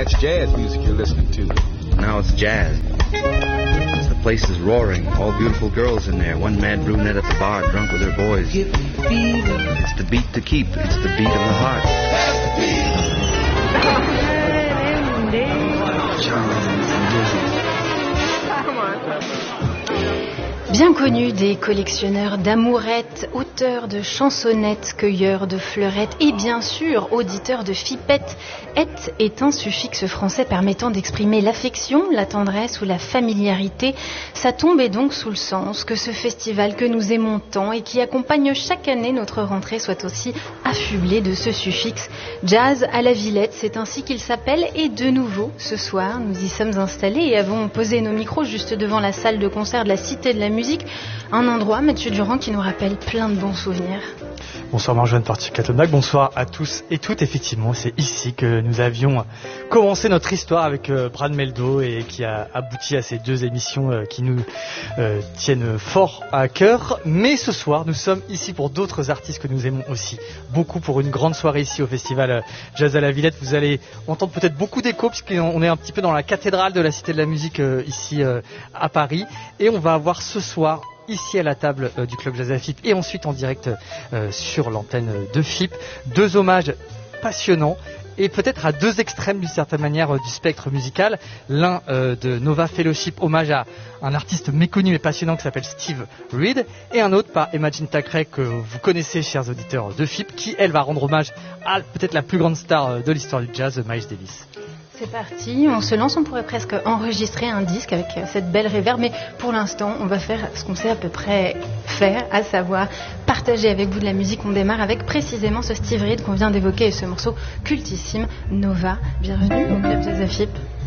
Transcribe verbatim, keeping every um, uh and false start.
That's jazz music you're listening to. Now it's jazz. The place is roaring. All beautiful girls in there. One mad brunette at the bar, drunk with her boys. It's the beat to keep. It's the beat of the heart. That's the beat. Bien connu des collectionneurs d'amourettes, auteurs de chansonnettes, cueilleurs de fleurettes et bien sûr auditeurs de fipettes. Et est un suffixe français permettant d'exprimer l'affection, la tendresse ou la familiarité. Ça tombe donc sous le sens que ce festival que nous aimons tant et qui accompagne chaque année notre rentrée soit aussi affublé de ce suffixe. Jazz à la Villette, c'est ainsi qu'il s'appelle. Et de nouveau, ce soir, nous y sommes installés et avons posé nos micros juste devant la salle de concert de la Cité de la Musique. Un endroit, Mathieu Durand, qui nous rappelle plein de bons souvenirs. Bonsoir Marjolaine Portier-Catonac, bonsoir à tous et toutes. Effectivement, c'est ici que nous avions commencé notre histoire avec euh, Brad Meldo et qui a abouti à ces deux émissions euh, qui nous euh, tiennent fort à cœur. Mais ce soir, nous sommes ici pour d'autres artistes que nous aimons aussi beaucoup, pour une grande soirée ici au Festival Jazz à la Villette. Vous allez entendre peut-être beaucoup d'échos puisqu'on est un petit peu dans la cathédrale de la Cité de la Musique euh, ici euh, à Paris. Et on va avoir ce soir, ici à la table euh, du Club Jazz à F I P et ensuite en direct euh, sur l'antenne de F I P, deux hommages passionnants et peut-être à deux extrêmes d'une certaine manière euh, du spectre musical. L'un euh, de Nova Fellowship, hommage à un artiste méconnu mais passionnant qui s'appelle Steve Reed, et un autre par Imagine Thackeray que vous connaissez, chers auditeurs de F I P, qui elle va rendre hommage à peut-être la plus grande star de l'histoire du jazz, Miles Davis. C'est parti, on se lance, on pourrait presque enregistrer un disque avec cette belle réverb, mais pour l'instant, on va faire ce qu'on sait à peu près faire, à savoir partager avec vous de la musique. On démarre avec précisément ce Steve Reed qu'on vient d'évoquer et ce morceau cultissime, Nova. Bienvenue au Club Jazz à F I P.